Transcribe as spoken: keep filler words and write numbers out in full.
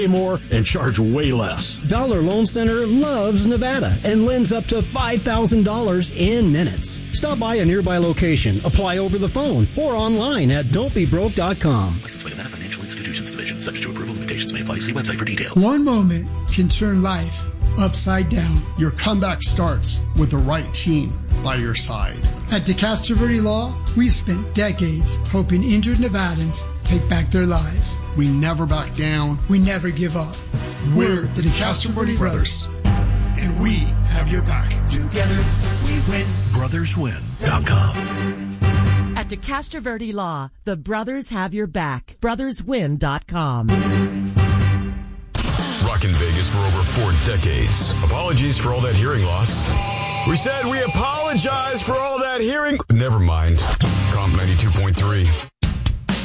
more and charge way less. Dollar Loan Center loves Nevada and lends up to five thousand dollars in minutes. Stop by a nearby location, apply over the phone, or online at don't be broke dot com. Licensed by Nevada Financial Institutions Division. Subject to approval. Limitations may apply. See website for details. One moment can turn life upside down. Your comeback starts with the right team by your side. At DeCastro Verde Law, we've spent decades helping injured Nevadans take back their lives. We never back down. We never give up. We're the DeCastro Verde Brothers, and we have your back. Together, we win. brothers win dot com. At DeCastro Verde Law, the brothers have your back. brothers win dot com. Rockin' Vegas for over four decades. Apologies for all that hearing loss. We said we apologize for all that hearing. Never mind. Comp ninety-two point three.